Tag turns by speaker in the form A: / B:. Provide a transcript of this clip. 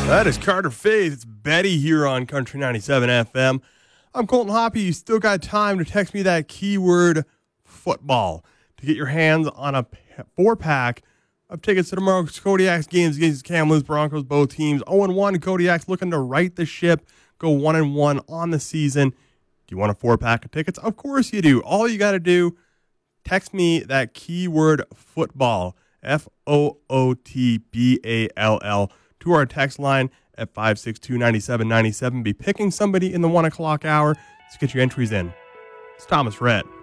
A: That is Carter Faith. It's Betty here on Country 97 FM. I'm Colton Hoppy. You still got time to text me that keyword football to get your hands on a 4-pack of tickets to tomorrow's Kodiak's games against Kamloops Broncos. Both teams 0-1. Kodiak's looking to right the ship, go 1-1 on the season. Do you want a 4-pack of tickets? Of course you do. All you got to do, text me that keyword football, FOOTBALL, to our text line at 562-9797. Be picking somebody in the 1 o'clock hour to get your entries in. It's Thomas Rhett.